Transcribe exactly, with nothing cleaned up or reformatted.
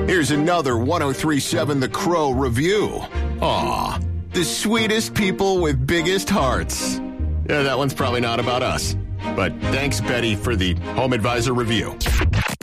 Here's another one oh three point seven The Crow review. Aw, the sweetest people with biggest hearts. Yeah, that one's probably not about us. But thanks, Betty, for the Home Advisor review.